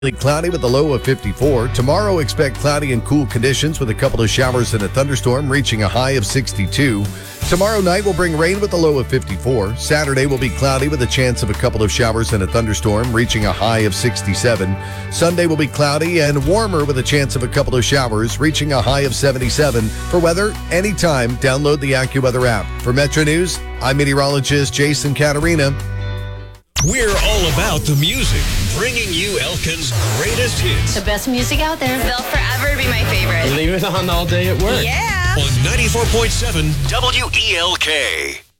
Cloudy with a low of 54. Tomorrow, expect cloudy and cool conditions with a couple of showers and a thunderstorm, reaching a high of 62. Tomorrow night will bring rain with a low of 54. Saturday will be cloudy with a chance of a couple of showers and a thunderstorm, reaching a high of 67. Sunday will be cloudy and warmer with a chance of a couple of showers, reaching a high of 77. For weather, anytime, download the AccuWeather app. For Metro News, I'm meteorologist Jason Caterina. We're all about the music, bringing you Elkin's greatest hits. The best music out there. They'll forever be my favorite. Leave it on all day at work. Yeah. On 94.7 WELK.